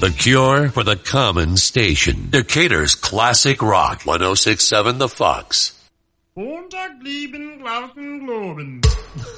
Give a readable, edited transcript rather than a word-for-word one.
The cure for the common station. Decatur's classic rock. 106.7 The Fox. Montag, lieben, glauben, globen.